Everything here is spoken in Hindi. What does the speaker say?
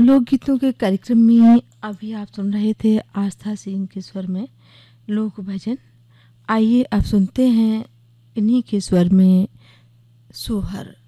लोकगीतों के कार्यक्रम में अभी आप सुन रहे थे आस्था सिंह के स्वर में लोक भजन। आइए अब सुनते हैं इन्हीं के स्वर में सोहर।